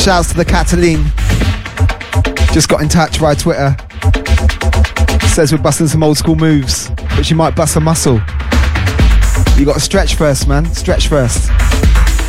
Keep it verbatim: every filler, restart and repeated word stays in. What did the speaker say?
shouts to the Cataline. Just got in touch via Twitter. Says we're busting some old school moves, but she might bust a muscle. You got to stretch first, man. Stretch first.